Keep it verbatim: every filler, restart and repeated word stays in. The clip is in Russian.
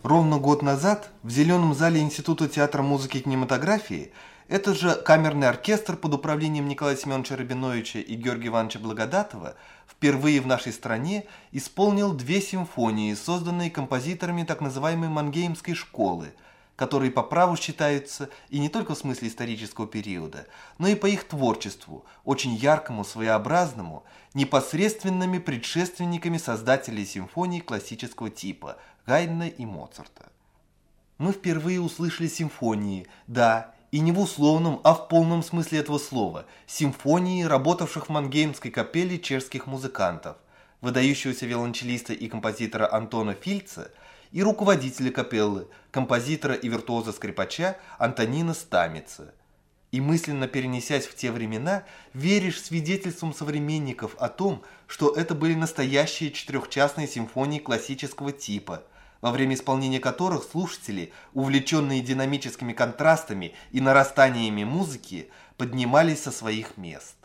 Ровно год назад в Зеленом зале Института театра музыки и кинематографии этот же камерный оркестр под управлением Николая Семеновича Рабиновича и Георгия Ивановича Благодатова впервые в нашей стране исполнил две симфонии, созданные композиторами так называемой Мангеймской школы, которые по праву считаются и не только в смысле исторического периода, но и по их творчеству, очень яркому, своеобразному, непосредственными предшественниками создателей симфоний классического типа Гайдна и Моцарта. Мы впервые услышали симфонии, да, и не в условном, а в полном смысле этого слова, симфонии, работавших в Мангеймской капелле чешских музыкантов, выдающегося виолончелиста и композитора Антона Фильца и руководителя капеллы, композитора и виртуоза-скрипача Антонина Стамица. И мысленно перенесясь в те времена, веришь свидетельствам современников о том, что это были настоящие четырехчастные симфонии классического типа, во время исполнения которых слушатели, увлеченные динамическими контрастами и нарастаниями музыки, поднимались со своих мест.